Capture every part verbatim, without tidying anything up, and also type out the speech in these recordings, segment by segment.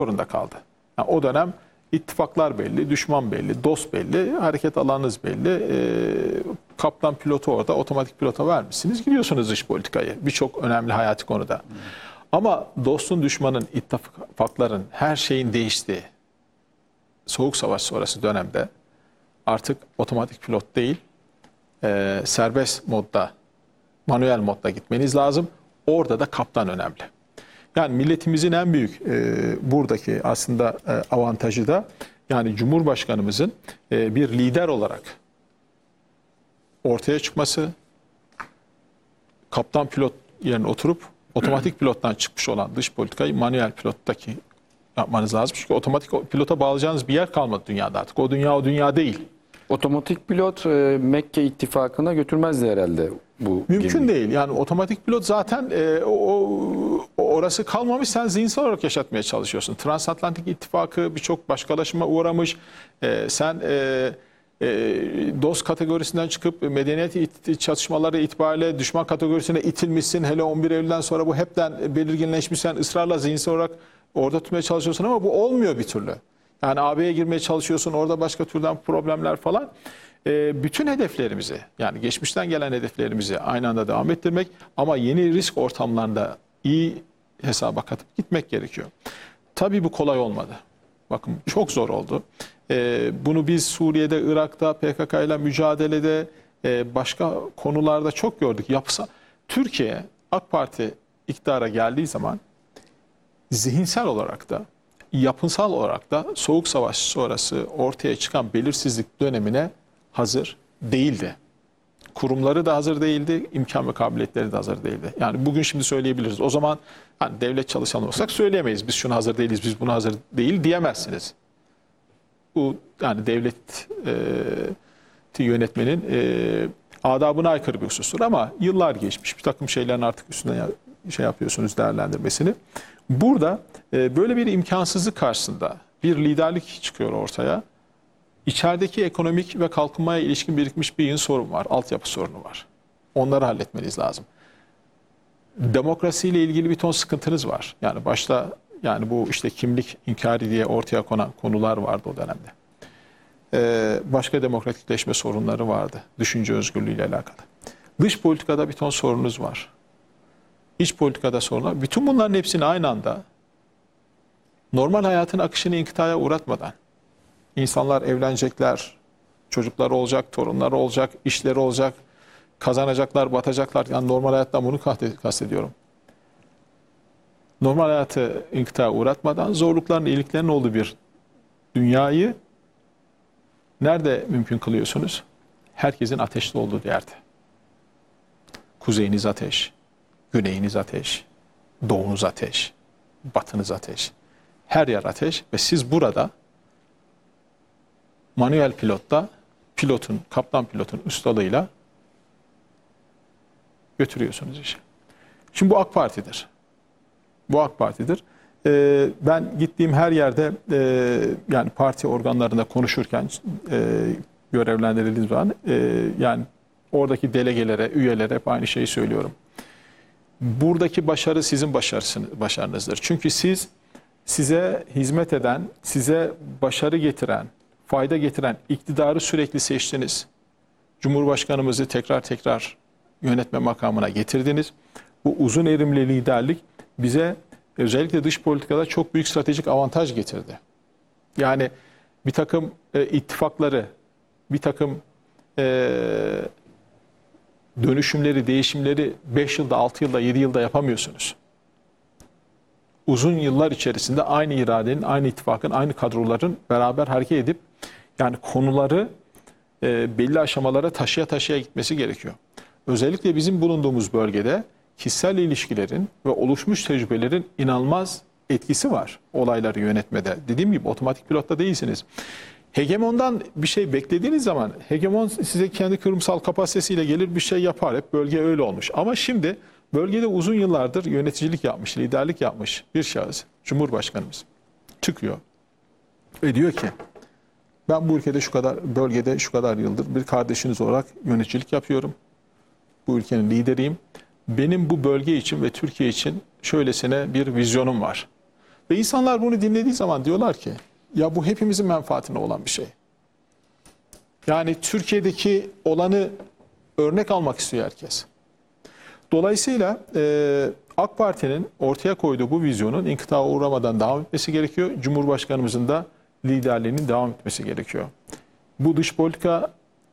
zorunda kaldı. Yani o dönem ittifaklar belli, düşman belli, dost belli, hareket alanınız belli. Ee, kaptan pilotu orada, otomatik pilota vermişsiniz. Gidiyorsunuz dış politikayı birçok önemli hayati konuda. Hmm. Ama dostun, düşmanın, ittifakların, her şeyin değiştiği Soğuk Savaş sonrası dönemde artık otomatik pilot değil, e, serbest modda, manuel modda gitmeniz lazım. Orada da kaptan önemli. Yani milletimizin en büyük e, buradaki aslında e, avantajı da yani Cumhurbaşkanımızın e, bir lider olarak ortaya çıkması, kaptan pilot yerine oturup otomatik pilottan çıkmış olan dış politikayı manuel pilottaki yapmanız lazım. Çünkü otomatik pilota bağlayacağınız bir yer kalmadı dünyada artık. O dünya o dünya değil. Otomatik pilot e, Mekke ittifakına götürmezdi herhalde bu Mümkün gemi. değil. Yani otomatik pilot zaten e, o, o orası kalmamış. Sen zihinsel olarak yaşatmaya çalışıyorsun. Transatlantik ittifakı birçok başkalaşıma uğramış. E, sen e, e, dost kategorisinden çıkıp medeniyet it çatışmaları itibariyle düşman kategorisine itilmişsin. Hele on bir Eylül'den sonra bu hepten belirginleşmiş. Sen ısrarla zihinsel olarak orada tutmaya çalışıyorsun ama bu olmuyor bir türlü. Yani A B'ye girmeye çalışıyorsun, orada başka türden problemler falan. E, bütün hedeflerimizi, yani geçmişten gelen hedeflerimizi aynı anda devam ettirmek ama yeni risk ortamlarında iyi hesaba katıp gitmek gerekiyor. Tabii bu kolay olmadı. Bakın çok zor oldu. E, bunu biz Suriye'de, Irak'ta, P K K ile mücadelede, e, başka konularda çok gördük. Yapsa, Türkiye, AK Parti iktidara geldiği zaman zihinsel olarak da, yapısal olarak da Soğuk Savaş sonrası ortaya çıkan belirsizlik dönemine hazır değildi. Kurumları da hazır değildi, imkan ve kabiliyetleri de hazır değildi. Yani bugün şimdi söyleyebiliriz. O zaman hani devlet çalışanı olsak söyleyemeyiz. Biz şuna hazır değiliz, biz buna hazır değil diyemezsiniz. Bu yani devlet e, yönetmenin e, adabına aykırı bir husustur ama yıllar geçmiş. Bir takım şeylerin artık üstüne şey yapıyorsunuz, değerlendirmesini. Burada e, böyle bir imkansızlık karşısında bir liderlik çıkıyor ortaya. İçerideki ekonomik ve kalkınmaya ilişkin birikmiş bir yığın sorun var. Altyapı sorunu var. Onları halletmeniz lazım. Demokrasiyle ilgili bir ton sıkıntınız var. Yani başta yani bu işte kimlik inkari diye ortaya konan konular vardı o dönemde. Ee, başka demokratikleşme sorunları vardı. Düşünce özgürlüğüyle alakalı. Dış politikada bir ton sorunuz var. İç politikada sorunlar. Bütün bunların hepsini aynı anda normal hayatın akışını inkıtaya uğratmadan insanlar evlenecekler, çocukları olacak, torunları olacak, işleri olacak, kazanacaklar, batacaklar. Yani normal hayattan bunu kastediyorum. Normal hayatı inkıtaya uğratmadan zorlukların, iyiliklerin olduğu bir dünyayı nerede mümkün kılıyorsunuz? Herkesin ateşli olduğu yerde. Kuzeyiniz ateş, güneyiniz ateş, doğunuz ateş, batınız ateş. Her yer ateş ve siz burada manuel pilotta pilotun, kaptan pilotun ustalığıyla götürüyorsunuz işi. Şimdi bu AK Parti'dir. Bu AK Parti'dir. Ee, ben gittiğim her yerde e, yani parti organlarında konuşurken e, görevlendirildiğim zaman e, yani oradaki delegelere, üyelere hep aynı şeyi söylüyorum. Buradaki başarı sizin başarınızdır. Çünkü siz size hizmet eden, size başarı getiren, fayda getiren iktidarı sürekli seçtiniz. Cumhurbaşkanımızı tekrar tekrar yönetme makamına getirdiniz. Bu uzun erimli liderlik bize özellikle dış politikada çok büyük stratejik avantaj getirdi. Yani bir takım e, ittifakları, bir takım e, dönüşümleri, değişimleri beş yılda, altı yılda, yedi yılda yapamıyorsunuz. Uzun yıllar içerisinde aynı iradenin, aynı ittifakın, aynı kadroların beraber hareket edip yani konuları e, belli aşamalara taşıya taşıya gitmesi gerekiyor. Özellikle bizim bulunduğumuz bölgede kişisel ilişkilerin ve oluşmuş tecrübelerin inanılmaz etkisi var olayları yönetmede. Dediğim gibi otomatik pilotta değilsiniz. Hegemondan bir şey beklediğiniz zaman hegemon size kendi kurumsal kapasitesiyle gelir bir şey yapar. Hep bölge öyle olmuş. Ama şimdi bölgede uzun yıllardır yöneticilik yapmış, liderlik yapmış bir şahıs, Cumhurbaşkanımız çıkıyor ve diyor ki ben bu ülkede şu kadar, bölgede şu kadar yıldır bir kardeşiniz olarak yöneticilik yapıyorum. Bu ülkenin lideriyim. Benim bu bölge için ve Türkiye için şöylesine bir vizyonum var. Ve insanlar bunu dinlediği zaman diyorlar ki ya bu hepimizin menfaatine olan bir şey. Yani Türkiye'deki olanı örnek almak istiyor herkes. Dolayısıyla e, AK Parti'nin ortaya koyduğu bu vizyonun inkıtağa uğramadan devam etmesi gerekiyor. Cumhurbaşkanımızın da liderliğinin devam etmesi gerekiyor. Bu dış politika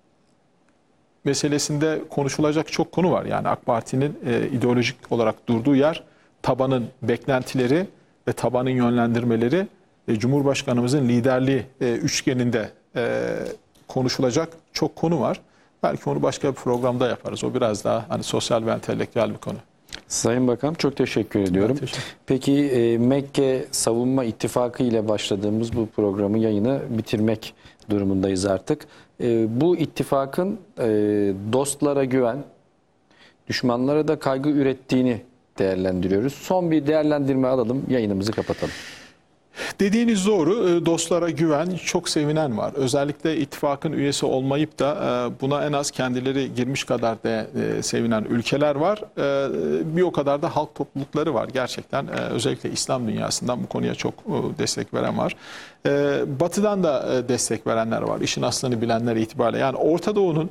meselesinde konuşulacak çok konu var. Yani AK Parti'nin e, ideolojik olarak durduğu yer, tabanın beklentileri ve tabanın yönlendirmeleri e, Cumhurbaşkanımızın liderliği e, üçgeninde e, konuşulacak çok konu var. Belki onu başka bir programda yaparız. O biraz daha hani sosyal ve entelektüel bir konu. Sayın Bakan çok teşekkür ediyorum. teşekkür Peki e, Mekke Savunma İttifakı ile başladığımız bu programı yayını bitirmek durumundayız artık. E, bu ittifakın e, dostlara güven, düşmanlara da kaygı ürettiğini değerlendiriyoruz. Son bir değerlendirme alalım, yayınımızı kapatalım. Dediğiniz doğru. Dostlara güven, çok sevinen var. Özellikle ittifakın üyesi olmayıp da buna en az kendileri girmiş kadar da sevinen ülkeler var. Bir o kadar da halk toplulukları var. Gerçekten özellikle İslam dünyasından bu konuya çok destek veren var. Batı'dan da destek verenler var. İşin aslını bilenler itibariyle. Yani Orta Doğu'nun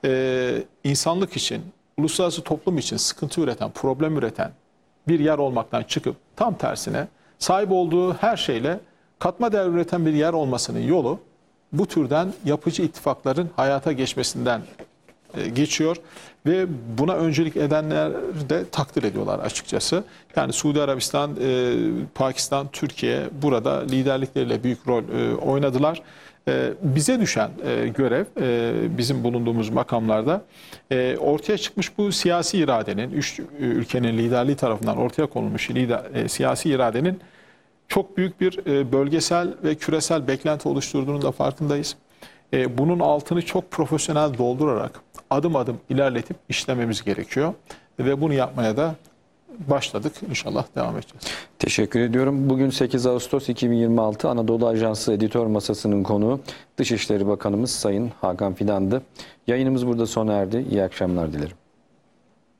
insanlık için, uluslararası toplum için sıkıntı üreten, problem üreten bir yer olmaktan çıkıp tam tersine sahip olduğu her şeyle katma değer üreten bir yer olmasının yolu bu türden yapıcı ittifakların hayata geçmesinden geçiyor ve buna öncelik edenler de takdir ediyorlar açıkçası. Yani Suudi Arabistan, Pakistan, Türkiye burada liderlikleriyle büyük rol oynadılar. Bize düşen görev, bizim bulunduğumuz makamlarda ortaya çıkmış bu siyasi iradenin, üç ülkenin liderliği tarafından ortaya konulmuş lider, siyasi iradenin çok büyük bir bölgesel ve küresel beklenti oluşturduğunun da farkındayız. Bunun altını çok profesyonel doldurarak adım adım ilerletip işlememiz gerekiyor. Ve bunu yapmaya da başladık. İnşallah devam edeceğiz. Teşekkür ediyorum. Bugün sekiz Ağustos iki bin yirmi altı Anadolu Ajansı editör masasının konuğu Dışişleri Bakanımız Sayın Hakan Fidan'dı. Yayınımız burada sona erdi. İyi akşamlar dilerim.